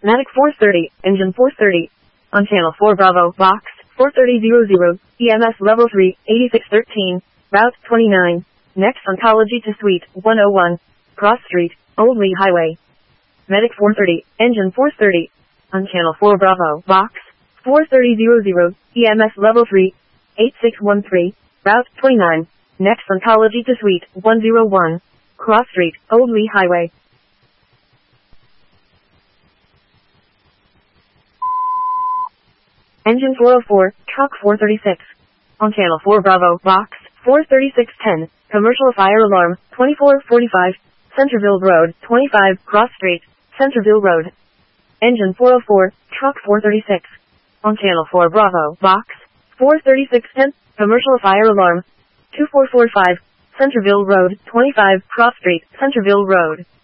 Matic 430, engine 430. On channel 4 Bravo, box 43000, EMS level 3, 8613, route 29. Next oncology to suite 101, Cross Street, Old Lee Highway. Medic 430, engine 430. On channel 4 Bravo, box 43000, EMS level 3, 8613, route 29. Next oncology to suite 101, Cross Street, Old Lee Highway. Engine 404, truck 436. On channel 4 Bravo, box 43610, commercial fire alarm 2445, Centerville Road, 25, Cross Street, Centerville Road. Engine 404, truck 436. On channel 4 Bravo, box 43610, commercial fire alarm 2445, Centerville Road, 25, Cross Street, Centerville Road.